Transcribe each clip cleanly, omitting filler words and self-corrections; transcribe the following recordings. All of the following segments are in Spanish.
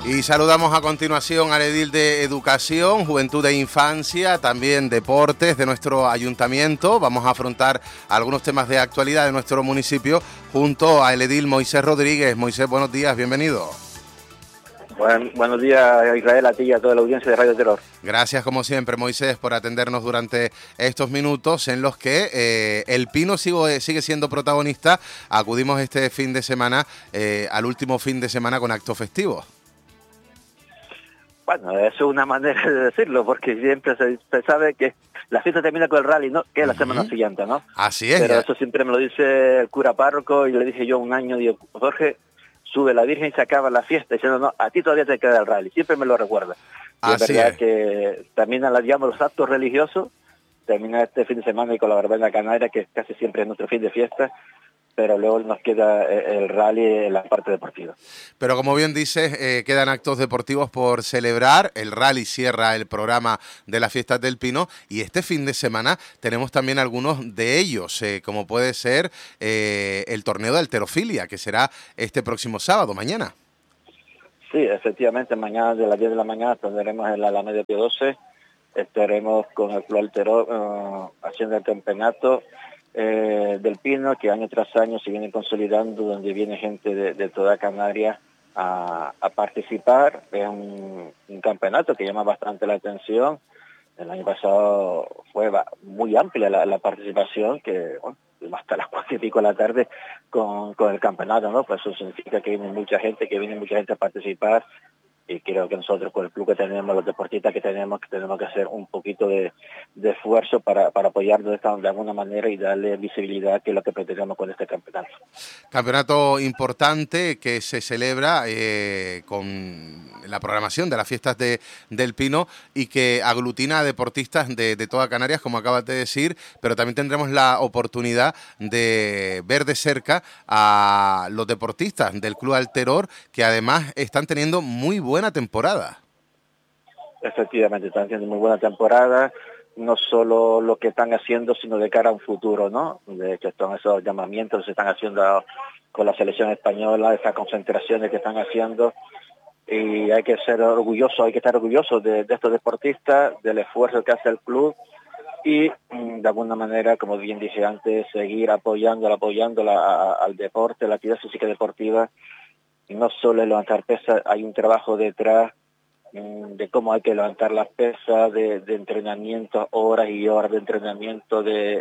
Y saludamos a continuación al edil de Educación, Juventud e Infancia, también Deportes de nuestro ayuntamiento. Vamos a afrontar algunos temas de actualidad de nuestro municipio junto al edil Moisés Rodríguez. Moisés, buenos días, bienvenido. Buenos días, Israel, a ti y a toda la audiencia de Radio Terror. Gracias, como siempre, Moisés, por atendernos durante estos minutos en los que el Pino sigue siendo protagonista. Acudimos este fin de semana, al último fin de semana con actos festivos. Bueno, eso es una manera de decirlo, porque siempre se sabe que la fiesta termina con el rally, ¿no? Que es la semana siguiente, ¿no? Así es. Pero ya. eso siempre me lo dice el cura párroco, y le dije yo un año, digo, Jorge, sube la Virgen y se acaba la fiesta, diciendo, no, a ti todavía te queda el rally. Siempre me lo recuerda. Y es verdad que terminan, digamos, los actos religiosos, termina este fin de semana y con la verbena canaria, que casi siempre es nuestro fin de fiesta, pero luego nos queda el rally en la parte deportiva. Pero como bien dices, quedan actos deportivos por celebrar. El rally cierra el programa de las fiestas del Pino y este fin de semana tenemos también algunos de ellos, como puede ser el torneo de halterofilia, que será este próximo sábado, mañana. Sí, efectivamente, mañana de las 10 de la mañana tendremos en la Alameda Pío XII, estaremos con el Club Altero haciendo el campeonato del Pino, que año tras año se viene consolidando, donde viene gente de toda Canarias a participar. Es un campeonato que llama bastante la atención. El año pasado fue muy amplia la participación, que bueno, hasta las 4:00 de la tarde con el campeonato, ¿no? Pues eso significa que viene mucha gente a participar. Y creo que nosotros con el club que tenemos, los deportistas que tenemos que hacer un poquito de esfuerzo para apoyarnos de alguna manera y darle visibilidad, que es lo que pretendemos con este campeonato. Campeonato importante que se celebra con la programación de las fiestas del Pino y que aglutina a deportistas de toda Canarias, como acabas de decir, pero también tendremos la oportunidad de ver de cerca a los deportistas del Club Alteror, que además están teniendo muy buena temporada. Efectivamente, están haciendo muy buena temporada, no solo lo que están haciendo, sino de cara a un futuro, ¿no? De hecho, esos llamamientos que se están haciendo con la selección española, esas concentraciones que están haciendo, y hay que estar orgullosos de estos deportistas, del esfuerzo que hace el club, y de alguna manera, como bien dije antes, seguir apoyándola al deporte, la actividad física deportiva. Y no solo es levantar pesas, hay un trabajo detrás de cómo hay que levantar las pesas, de entrenamiento, horas y horas de entrenamiento,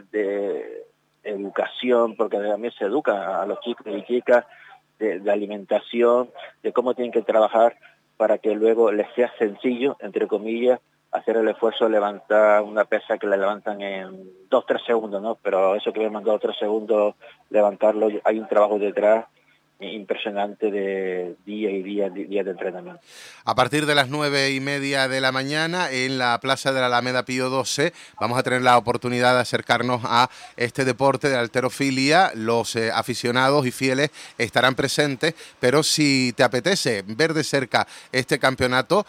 de educación, porque también se educa a los chicos y chicas de alimentación, de cómo tienen que trabajar para que luego les sea sencillo, entre comillas, hacer el esfuerzo de levantar una pesa que la levantan en 2-3 segundos, ¿no? Pero eso que me han mandado 3 segundos, levantarlo, hay un trabajo detrás impresionante de día de entrenamiento. A partir de las 9:30 de la mañana en la Plaza de la Alameda Pío XII vamos a tener la oportunidad de acercarnos a este deporte de halterofilia. Los aficionados y fieles estarán presentes, pero si te apetece ver de cerca este campeonato,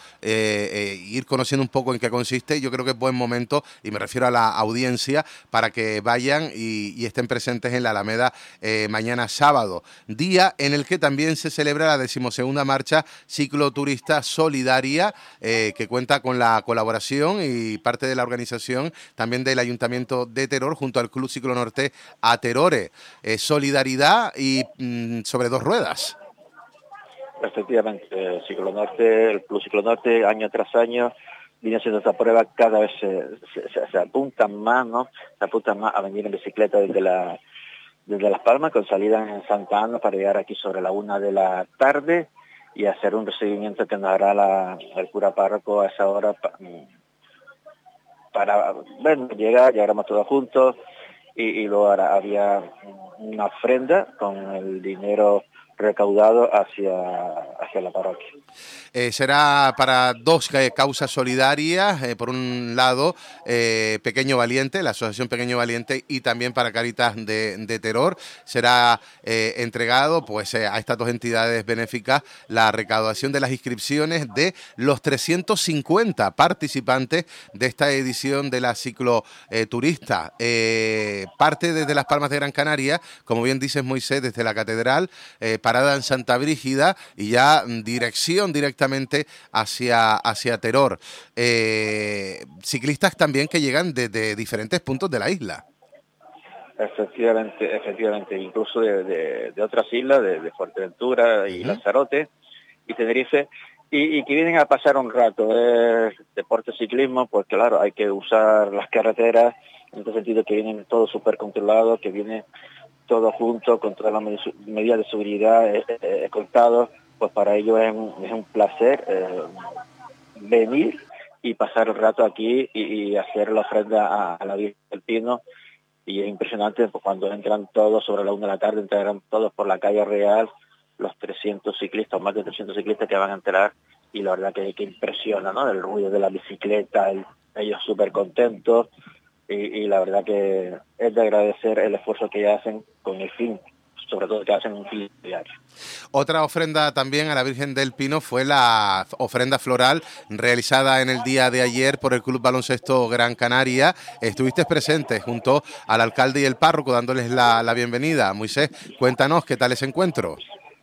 ir conociendo un poco en qué consiste, yo creo que es buen momento, y me refiero a la audiencia, para que vayan y estén presentes en la Alameda mañana sábado, día en el que también se celebra la 12ª marcha cicloturista solidaria, que cuenta con la colaboración y parte de la organización también del Ayuntamiento de Teror junto al Club Ciclonorte Aterore. Solidaridad y sobre 2 ruedas. Efectivamente, el Club Ciclonorte año tras año viene haciendo esta prueba, cada vez se apuntan más, ¿no? Se apuntan más a venir en bicicleta desde Las Palmas, con salida en Santa Ana, para llegar aquí sobre la 1 de la tarde y hacer un recibimiento que nos hará el cura párroco a esa hora para llegaremos todos juntos y luego había una ofrenda con el dinero recaudado hacia la parroquia. Será para 2 causas solidarias, por un lado Pequeño Valiente, la Asociación Pequeño Valiente, y también para Cáritas de Teror. Será entregado pues a estas 2 entidades benéficas la recaudación de las inscripciones de los 350 participantes de esta edición de la cicloturista. Parte desde Las Palmas de Gran Canaria, como bien dices, Moisés, desde la Catedral, parada en Santa Brígida, y ya esa dirección directamente hacia Teror. Ciclistas también que llegan desde diferentes puntos de la isla. Efectivamente, incluso de otras islas, de Fuerteventura y Lanzarote y Tenerife, y que vienen a pasar un rato. Deporte ciclismo, pues claro, hay que usar las carreteras, en este sentido que vienen todo súper controlado, que viene todo junto, con todas las medidas de seguridad escoltados, pues para ellos es un placer venir y pasar el rato aquí y hacer la ofrenda a la Virgen del Pino. Y es impresionante, pues, cuando entran todos sobre la 1 de la tarde, entrarán todos por la calle Real, los 300 ciclistas, más de 300 ciclistas que van a entrar, y la verdad que impresiona, ¿no? El ruido de la bicicleta, ellos súper contentos, y la verdad que es de agradecer el esfuerzo que hacen con el fin, sobre todo que hacen un fin diario. Otra ofrenda también a la Virgen del Pino fue la ofrenda floral realizada en el día de ayer por el Club Baloncesto Gran Canaria. Estuviste presente junto al alcalde y el párroco dándoles la bienvenida. Moisés, cuéntanos qué tal ese encuentro.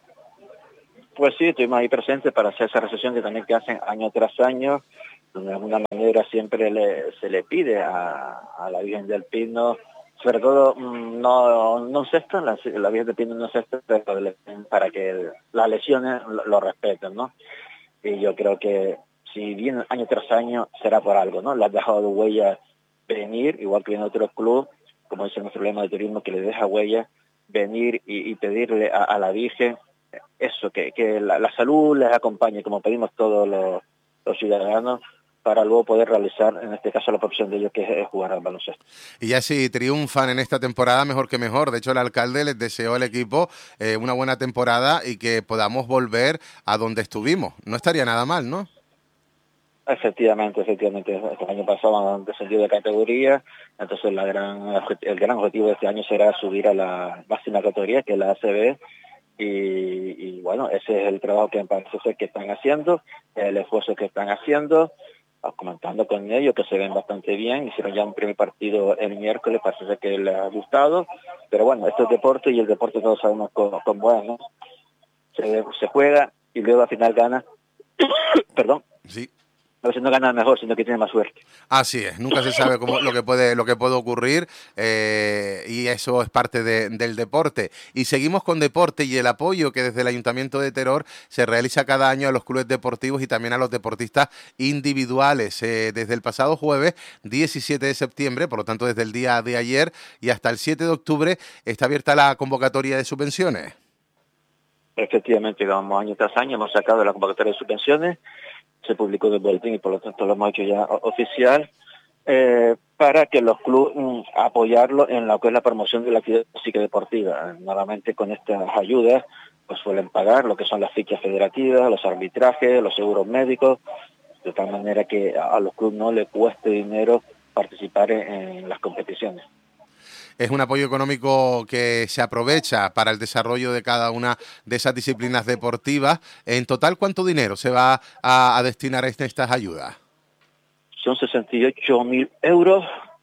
Pues sí, estuvimos ahí presentes para hacer esa recepción que hacen año tras año, donde de alguna manera siempre se le pide a la Virgen del Pino, sobre todo no cestan, la Virgen del Pino no cesta, pero para que las lesiones lo respeten, ¿no? Y yo creo que si vienen año tras año será por algo, ¿no? Le has dejado de huella venir, igual que en otros clubes, como dice nuestro lema de turismo, que le deja huella, venir y pedirle a la Virgen eso, que la salud les acompañe, como pedimos todos los ciudadanos, para luego poder realizar, en este caso, la profesión de ellos, que es jugar al baloncesto. Y ya si triunfan en esta temporada, mejor que mejor. De hecho, el alcalde les deseó al equipo una buena temporada y que podamos volver a donde estuvimos. No estaría nada mal, ¿no? Efectivamente. El año pasado han descendido de categoría, entonces el gran objetivo de este año será subir a la máxima categoría, que es la ACB, y bueno, ese es el trabajo que me parece ser que están haciendo, el esfuerzo que están haciendo, comentando con ellos que se ven bastante bien. Hicieron ya un primer partido el miércoles, parece ser que les ha gustado, pero bueno, esto es deporte, y el deporte todos sabemos cómo es, ¿no? Se juega y luego al final gana, perdón, Sí. a veces no gana mejor, sino que tiene más suerte. Así es, nunca se sabe lo que puede ocurrir, y eso es parte del deporte. Y seguimos con deporte y el apoyo que desde el Ayuntamiento de Teror se realiza cada año a los clubes deportivos y también a los deportistas individuales. Desde el pasado jueves 17 de septiembre, por lo tanto desde el día de ayer y hasta el 7 de octubre, está abierta la convocatoria de subvenciones. Efectivamente, vamos año tras año, hemos sacado la convocatoria de subvenciones, se publicó en el boletín y por lo tanto lo hemos hecho ya oficial, para que los clubes apoyarlo en lo que es la promoción de la actividad física deportiva. Normalmente con estas ayudas pues suelen pagar lo que son las fichas federativas, los arbitrajes, los seguros médicos, de tal manera que a los clubes no les cueste dinero participar en las competiciones. Es un apoyo económico que se aprovecha para el desarrollo de cada una de esas disciplinas deportivas. En total, ¿cuánto dinero se va a destinar a estas ayudas? Son 68.000 euros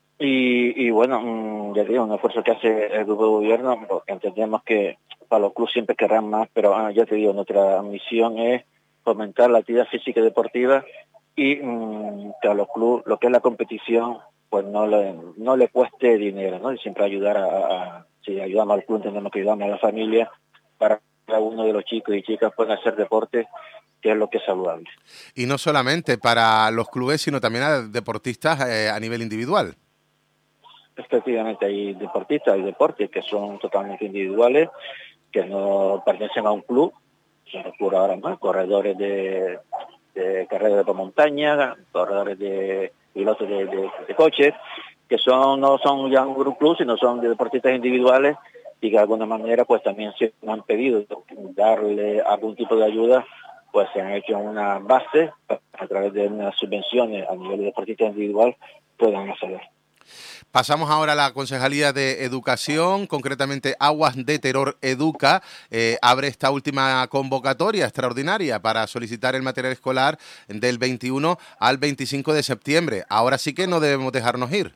y bueno, ya digo, un esfuerzo que hace el grupo de gobierno, porque entendemos que para los clubes siempre querrán más, pero ya te digo, nuestra misión es fomentar la actividad física y deportiva y que a los clubes lo que es la competición pues no le cueste dinero, ¿no? Y siempre ayudar si ayudamos al club, entendemos que ayudamos a la familia para que cada uno de los chicos y chicas puedan hacer deporte, que es lo que es saludable. Y no solamente para los clubes, sino también a deportistas a nivel individual. Efectivamente, hay deportistas, hay deportes que son totalmente individuales, que no pertenecen a un club, se me ocurre ahora más, corredores de carreras de montaña, corredores de pilotos de coches, que no son ya un grupo club, sino son de deportistas individuales y que de alguna manera pues también se han pedido darle algún tipo de ayuda, pues se han hecho una base a través de unas subvenciones a nivel de deportista individual puedan acceder. Pasamos ahora a la Concejalía de Educación, concretamente Aguas de Teror Educa, abre esta última convocatoria extraordinaria para solicitar el material escolar del 21 al 25 de septiembre. Ahora sí que no debemos dejarnos ir.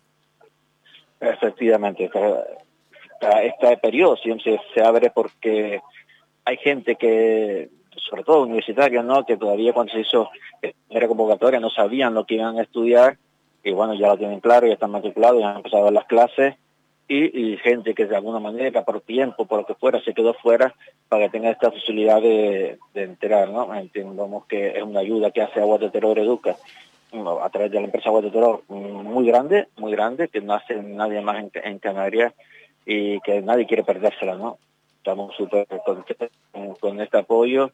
Efectivamente, este periodo siempre se abre porque hay gente que sobre todo universitarios, ¿no? Que todavía cuando se hizo la primera convocatoria no sabían lo que iban a estudiar, y bueno, ya lo tienen claro, ya están matriculados, ya han empezado a dar las clases, y gente que de alguna manera, por tiempo, por lo que fuera, se quedó fuera, para que tenga esta posibilidad de enterar, ¿no? Entendemos que es una ayuda que hace Aguas de Terror Educa, a través de la empresa Aguas de Terror, muy grande, que no hace nadie más en Canarias, y que nadie quiere perdérsela, ¿no? Estamos súper contentos con este apoyo,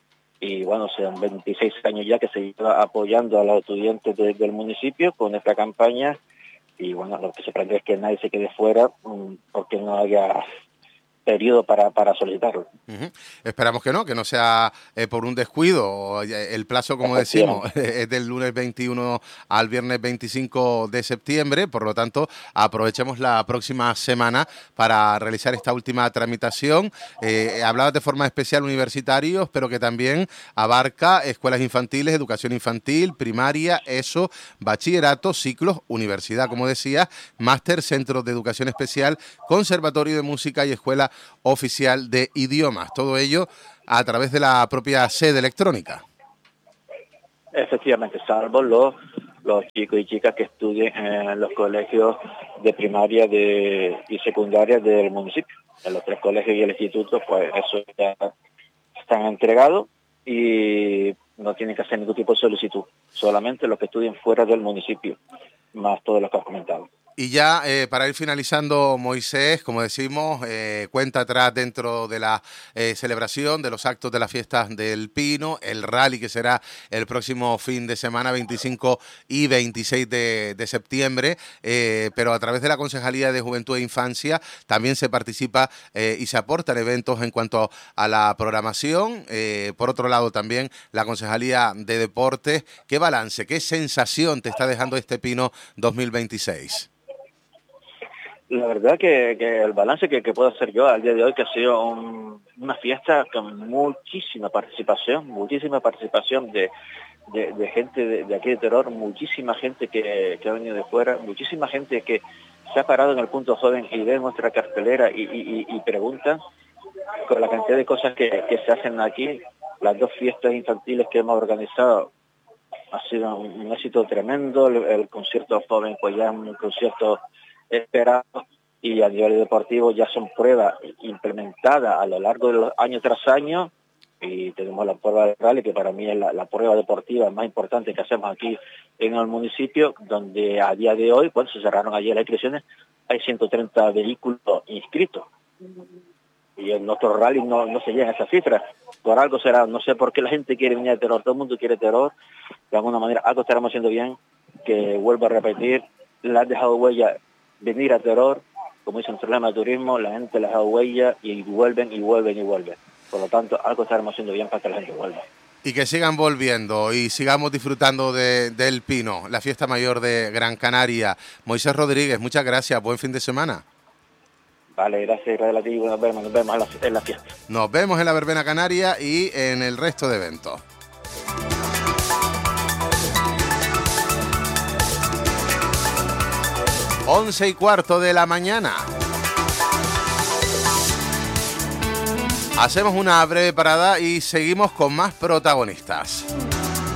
y bueno, sean 26 años ya que se lleva apoyando a los estudiantes del municipio con esta campaña, y bueno, lo que se pretende es que nadie se quede fuera, porque no haya periodo para solicitarlo. Esperamos que no sea por un descuido. El plazo, como decimos, es del lunes 21 al viernes 25 de septiembre, por lo tanto, aprovechemos la próxima semana para realizar esta última tramitación. Hablabas de forma especial universitarios, pero que también abarca escuelas infantiles, educación infantil, primaria, ESO, bachillerato, ciclos, universidad, como decía, máster, centros de educación especial, conservatorio de música y escuela oficial de idiomas. Todo ello a través de la propia sede electrónica. Efectivamente, salvo los chicos y chicas que estudien en los colegios de primaria y secundaria del municipio. En los 3 colegios y el instituto, pues eso ya están entregados y no tienen que hacer ningún tipo de solicitud. Solamente los que estudien fuera del municipio, más todos los que has comentado. Y ya para ir finalizando, Moisés, como decimos, cuenta atrás dentro de la celebración de los actos de las fiestas del Pino, el rally que será el próximo fin de semana, 25 y 26 de septiembre, pero a través de la Concejalía de Juventud e Infancia también se participa y se aportan eventos en cuanto a la programación. Por otro lado también la Concejalía de Deportes. ¿Qué balance, qué sensación te está dejando este Pino 2026? La verdad que el balance que puedo hacer yo al día de hoy, que ha sido una fiesta con muchísima participación de gente de aquí de Terror, muchísima gente que ha venido de fuera, muchísima gente que se ha parado en el punto joven y ve nuestra cartelera y pregunta con la cantidad de cosas que se hacen aquí. Las 2 fiestas infantiles que hemos organizado ha sido un éxito tremendo. El concierto joven, pues ya es un concierto esperado, y a nivel deportivo ya son pruebas implementadas a lo largo de los años tras año, y tenemos la prueba de rally, que para mí es la prueba deportiva más importante que hacemos aquí en el municipio, donde a día de hoy, pues se cerraron ayer las inscripciones, hay 130 vehículos inscritos, y en nuestro rally no se llega a esa cifra. Por algo será, no sé por qué la gente quiere venir a Terror, todo el mundo quiere Terror, de alguna manera algo estaremos haciendo bien, que vuelvo a repetir, la ha dejado huella venir a Terror, como dice nuestro lema de turismo, la gente les ha dado huella y vuelven. Por lo tanto, algo estaremos haciendo bien para que la gente vuelva. Y que sigan volviendo y sigamos disfrutando del Pino, la fiesta mayor de Gran Canaria. Moisés Rodríguez, muchas gracias, buen fin de semana. Vale, gracias a ti, nos vemos en la fiesta. Nos vemos en la Verbena Canaria y en el resto de eventos. 11:15 de la mañana. Hacemos una breve parada y seguimos con más protagonistas.